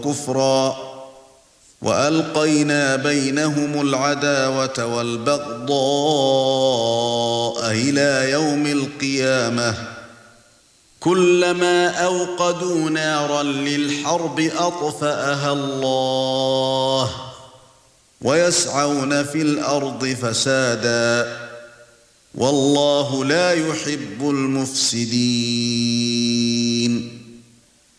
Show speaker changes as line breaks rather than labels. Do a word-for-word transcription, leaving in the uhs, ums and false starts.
كفرا وألقينا بينهم العداوة والبغضاء إلى يوم القيامة كلما أوقدوا نارا للحرب أطفأها الله ويسعون في الأرض فسادا والله لا يحب المفسدين